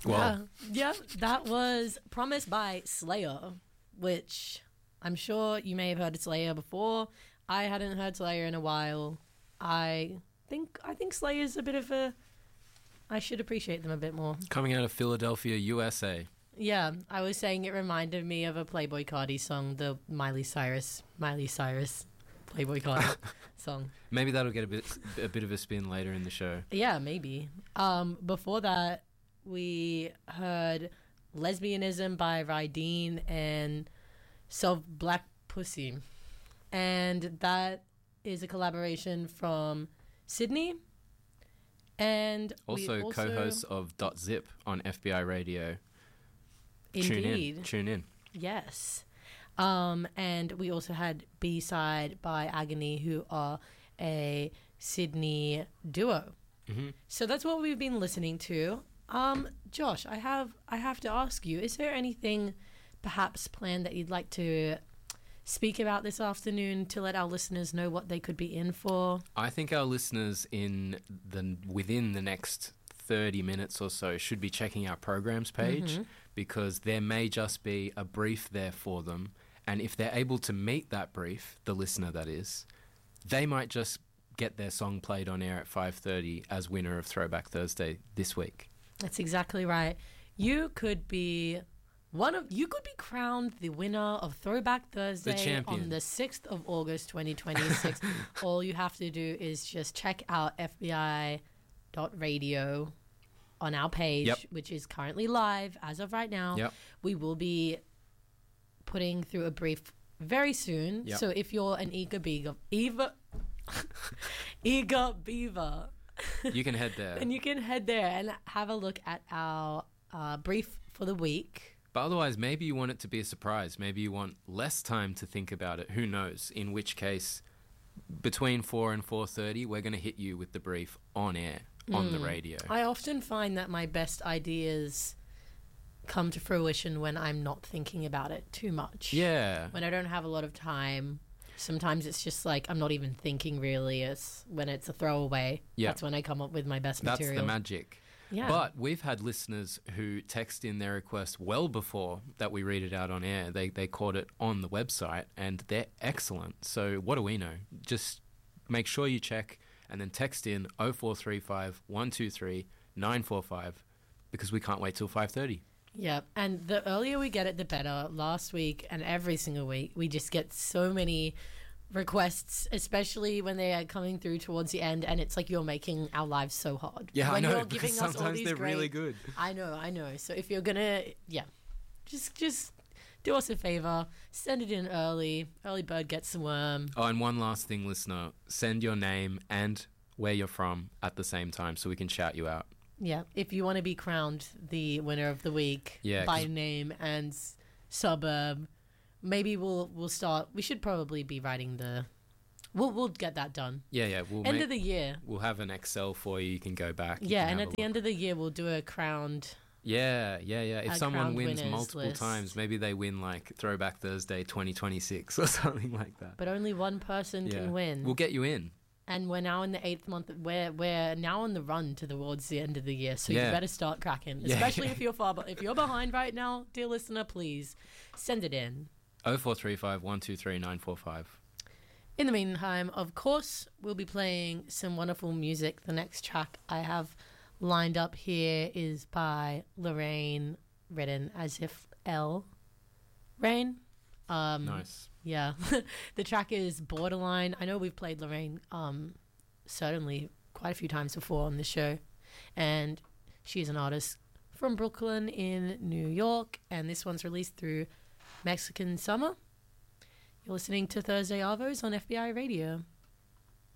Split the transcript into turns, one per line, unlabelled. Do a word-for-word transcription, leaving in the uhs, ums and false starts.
Well, yeah, yeah, that was Promise by Slayer, which I'm sure you may have heard of Slayer before. I hadn't heard Slayer in a while. I think I think Slayer's a bit of a... I should appreciate them a bit more.
Coming out of Philadelphia, U S A.
Yeah, I was saying it reminded me of a Playboi Carti song, the Miley Cyrus, Miley Cyrus Playboi Carti song.
Maybe that'll get a bit a bit of a spin later in the show.
Yeah, maybe. Um, before that, we heard Lesbianism by Rydeen and Self Black Pussy. And that is a collaboration from Sydney. And
also, also co-hosts of Dot Zip on F B I Radio.
Indeed.
Tune in. Tune in.
Yes. Um, and we also had B-Side by Agony, who are a Sydney duo.
Mm-hmm.
So that's what we've been listening to. Um, Josh, I have I have to ask you, is there anything perhaps planned that you'd like to speak about this afternoon to let our listeners know what they could be in for?
I think our listeners in the within the next thirty minutes or so should be checking our programs page, mm-hmm. because there may just be a brief there for them, and if they're able to meet that brief, the listener that is, they might just get their song played on air at five thirty as winner of Throwback Thursday this week.
That's exactly right. You could be one of you could be crowned the winner of Throwback Thursday,
the champion,
on the sixth of August twenty twenty-six. All you have to do is just check out F B I dot radio on our page,
yep.
which is currently live as of right now.
Yep.
We will be putting through a brief very soon.
Yep.
So if you're an eager beaver, eager, eager beaver,
you can head there.
and you can head there and have a look at our uh, brief for the week.
But otherwise, maybe you want it to be a surprise. Maybe you want less time to think about it. Who knows? In which case, between four and four thirty, we're going to hit you with the brief on air, on mm. the radio.
I often find that my best ideas come to fruition when I'm not thinking about it too much.
Yeah.
When I don't have a lot of time. Sometimes it's just like I'm not even thinking really. It's when it's a throwaway.
Yeah.
That's when I come up with my best
That's
material.
That's the magic.
Yeah.
But we've had listeners who text in their request well before that we read it out on air. They they caught it on the website, and they're excellent. So what do we know? Just make sure you check and then text in oh four three five, one two three, nine four five, because we can't wait till five thirty.
Yeah, and the earlier we get it, the better. Last week and every single week, we just get so many requests, especially when they are coming through towards the end, and it's like you're making our lives so hard.
Yeah,
when
I know,
you're giving
because
us
sometimes
all these
they're
great,
really good.
I know, I know. So if you're gonna, yeah, just just do us a favor, send it in early. Early bird gets the worm.
Oh, and one last thing, listener, send your name and where you're from at the same time so we can shout you out.
Yeah, if you want to be crowned the winner of the week,
yeah,
by name and s- suburb, maybe we'll we'll start. We should probably be writing the. We'll we'll get that done.
Yeah, yeah. We'll
end
make,
of the year.
We'll have an Excel for you. You can go back.
Yeah, and at the end of the year, we'll do a crowned.
Yeah, yeah, yeah. If someone wins multiple
list.
times, maybe they win like Throwback Thursday twenty twenty-six or something like that.
But only one person
yeah.
can win.
We'll get you in.
And we're now in the eighth month. We're we're now on the run towards the end of the year, so
yeah.
you better start cracking.
Yeah.
Especially if you're far, if you're behind right now, dear listener, please send it in.
Oh four three five one two three nine four five.
In the meantime, of course, we'll be playing some wonderful music. The next track I have lined up here is by Lorraine, written as if L. Rain. Um,
nice.
Yeah. The track is Borderline. I know we've played Lorraine um, certainly quite a few times before on the show. And she's an artist from Brooklyn in New York. And this one's released through Mexican Summer. You're listening to Thursday Arvos on F B I Radio.